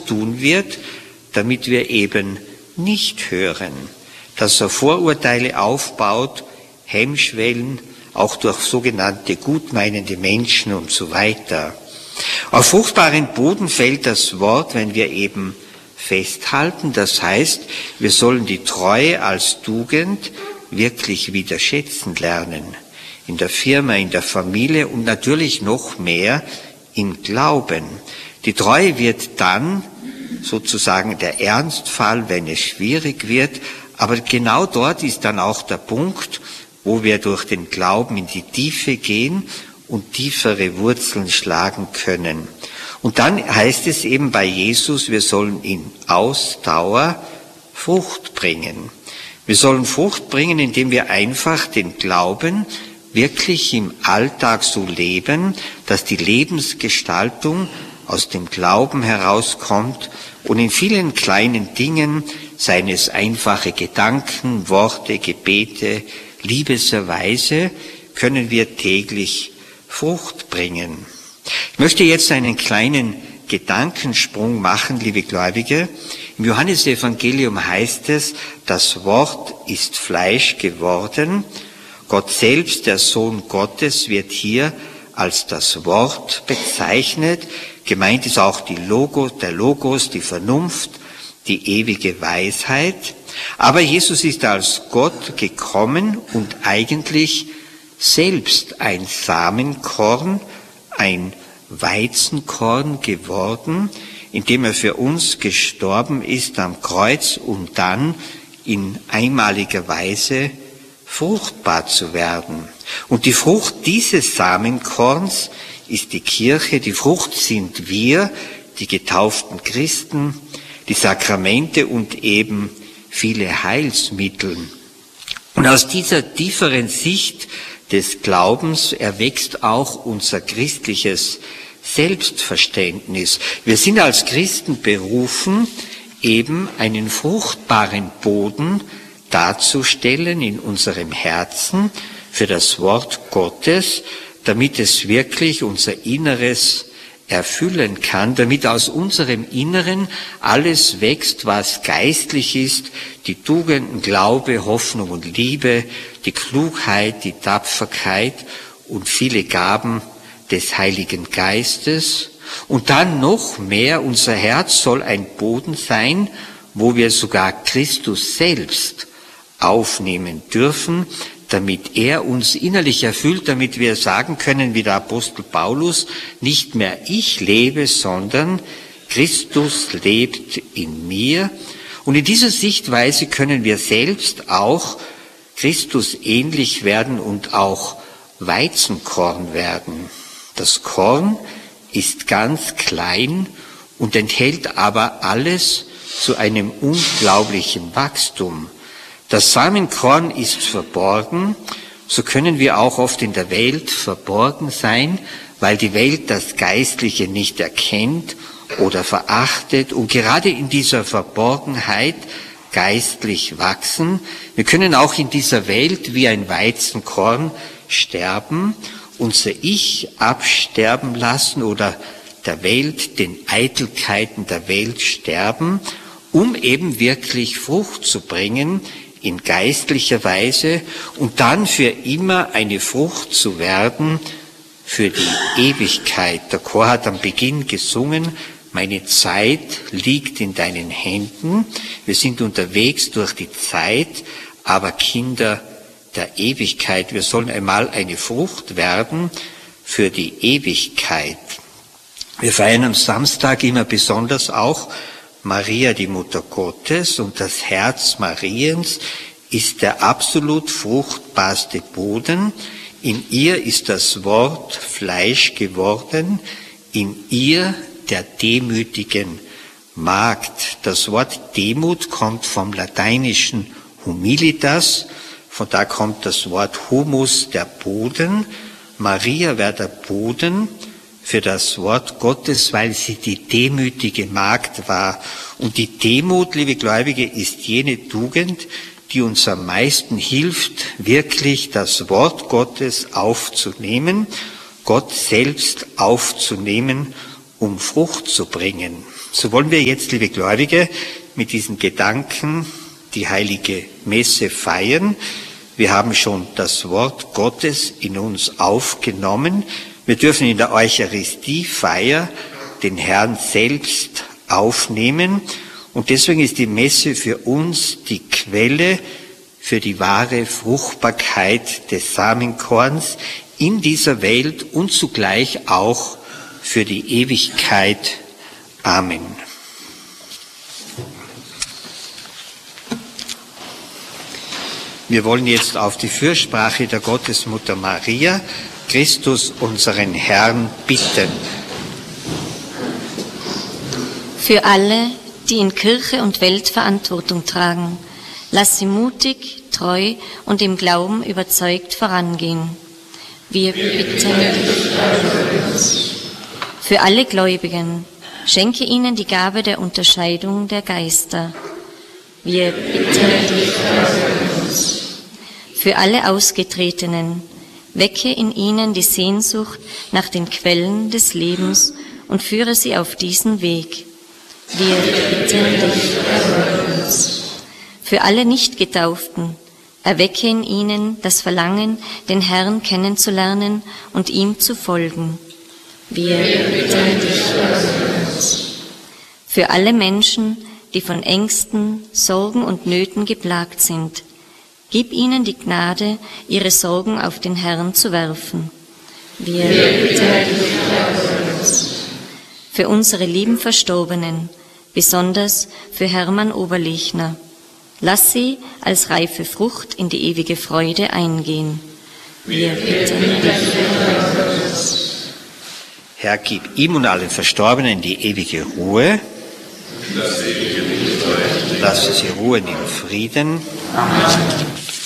tun wird, damit wir eben nicht hören, dass er Vorurteile aufbaut, Hemmschwellen, auch durch sogenannte gutmeinende Menschen und so weiter. Auf fruchtbaren Boden fällt das Wort, wenn wir eben festhalten, das heißt, wir sollen die Treue als Tugend wirklich wieder schätzen lernen. In der Firma, in der Familie und natürlich noch mehr im Glauben. Die Treue wird dann sozusagen der Ernstfall, wenn es schwierig wird, aber genau dort ist dann auch der Punkt, wo wir durch den Glauben in die Tiefe gehen und tiefere Wurzeln schlagen können. Und dann heißt es eben bei Jesus, wir sollen in Ausdauer Frucht bringen. Wir sollen Frucht bringen, indem wir einfach den Glauben wirklich im Alltag so leben, dass die Lebensgestaltung aus dem Glauben herauskommt und in vielen kleinen Dingen, seien es einfache Gedanken, Worte, Gebete, Liebeserweise, können wir täglich Frucht bringen. Ich möchte jetzt einen kleinen Gedankensprung machen, liebe Gläubige. Im Johannesevangelium heißt es, das Wort ist Fleisch geworden. Gott selbst, der Sohn Gottes, wird hier als das Wort bezeichnet. Gemeint ist auch der Logos, die Vernunft, die ewige Weisheit. Aber Jesus ist als Gott gekommen und eigentlich selbst ein Samenkorn, ein Weizenkorn geworden, indem er für uns gestorben ist am Kreuz, um dann in einmaliger Weise fruchtbar zu werden. Und die Frucht dieses Samenkorns ist die Kirche, die Frucht sind wir, die getauften Christen, die Sakramente und eben viele Heilsmittel. Und aus dieser tieferen Sicht des Glaubens erwächst auch unser christliches Selbstverständnis. Wir sind als Christen berufen, eben einen fruchtbaren Boden darzustellen in unserem Herzen für das Wort Gottes, damit es wirklich unser Inneres erfüllen kann, damit aus unserem Inneren alles wächst, was geistlich ist, die Tugenden, Glaube, Hoffnung und Liebe, die Klugheit, die Tapferkeit und viele Gaben des Heiligen Geistes. Und dann noch mehr, unser Herz soll ein Boden sein, wo wir sogar Christus selbst aufnehmen dürfen, damit er uns innerlich erfüllt, damit wir sagen können, wie der Apostel Paulus, nicht mehr ich lebe, sondern Christus lebt in mir. Und in dieser Sichtweise können wir selbst auch Christus ähnlich werden und auch Weizenkorn werden. Das Korn ist ganz klein und enthält aber alles zu einem unglaublichen Wachstum. Das Samenkorn ist verborgen, so können wir auch oft in der Welt verborgen sein, weil die Welt das Geistliche nicht erkennt oder verachtet und gerade in dieser Verborgenheit geistlich wachsen. Wir können auch in dieser Welt wie ein Weizenkorn sterben, unser Ich absterben lassen oder der Welt, den Eitelkeiten der Welt sterben, um eben wirklich Frucht zu bringen, in geistlicher Weise und dann für immer eine Frucht zu werden für die Ewigkeit. Der Chor hat am Beginn gesungen, meine Zeit liegt in deinen Händen. Wir sind unterwegs durch die Zeit, aber Kinder der Ewigkeit. Wir sollen einmal eine Frucht werden für die Ewigkeit. Wir feiern am Samstag immer besonders auch Maria, die Mutter Gottes, und das Herz Mariens ist der absolut fruchtbarste Boden. In ihr ist das Wort Fleisch geworden, in ihr der demütigen Magd. Das Wort Demut kommt vom lateinischen humilitas, von da kommt das Wort humus, der Boden. Maria wäre der Boden für das Wort Gottes, weil sie die demütige Magd war. Und die Demut, liebe Gläubige, ist jene Tugend, die uns am meisten hilft, wirklich das Wort Gottes aufzunehmen, Gott selbst aufzunehmen, um Frucht zu bringen. So wollen wir jetzt, liebe Gläubige, mit diesen Gedanken die heilige Messe feiern. Wir haben schon das Wort Gottes in uns aufgenommen. Wir dürfen in der Eucharistiefeier den Herrn selbst aufnehmen. Und deswegen ist die Messe für uns die Quelle für die wahre Fruchtbarkeit des Samenkorns in dieser Welt und zugleich auch für die Ewigkeit. Amen. Wir wollen jetzt auf die Fürsprache der Gottesmutter Maria, Christus, unseren Herrn, bitten. Für alle, die in Kirche und Welt Verantwortung tragen, lass sie mutig, treu und im Glauben überzeugt vorangehen. Wir bitten dich. Für alle Gläubigen, schenke ihnen die Gabe der Unterscheidung der Geister. Wir bitten dich. Für alle Ausgetretenen, wecke in ihnen die Sehnsucht nach den Quellen des Lebens und führe sie auf diesen Weg. Wir bitten dich. Für alle Nichtgetauften, erwecke in ihnen das Verlangen, den Herrn kennenzulernen und ihm zu folgen. Wir bitten dich. Für alle Menschen, die von Ängsten, Sorgen und Nöten geplagt sind, gib ihnen die Gnade, ihre Sorgen auf den Herrn zu werfen. Wir bitten dich. Für unsere lieben Verstorbenen, besonders für Hermann Oberlechner, lass sie als reife Frucht in die ewige Freude eingehen. Wir bitten dich. Herr, gib ihm und allen Verstorbenen die ewige Ruhe. Lasse sie ruhen im Frieden. Amen.